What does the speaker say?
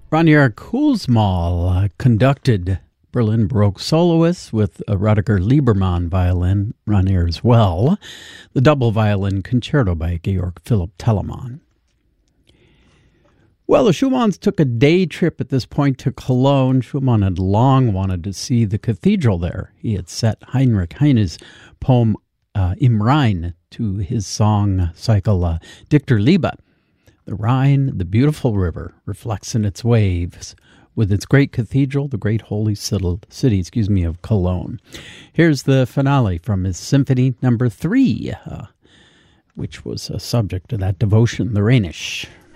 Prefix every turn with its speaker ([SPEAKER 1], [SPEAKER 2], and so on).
[SPEAKER 1] Rainier Kuhlsmal conducted Berlin Baroque soloists with Rudiger Liebermann violin, Rainier as well, the double violin concerto by Georg Philipp Telemann. Well, the Schumanns took a day trip at this point to Cologne. Schumann had long wanted to see the cathedral there. He had set Heinrich Heine's poem Im Rhein to his song cycle Dichter Liebe. The Rhine, the beautiful river, reflects in its waves with its great cathedral, the great holy city of Cologne. Here's the finale from his Symphony No. 3, which was a subject of that devotion, the Rhenish.